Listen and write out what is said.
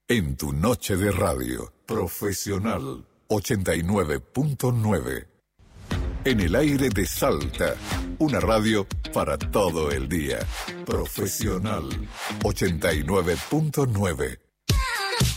En tu noche de radio, Profesional 89.9. En el aire de Salta, una radio para todo el día. Profesional 89.9.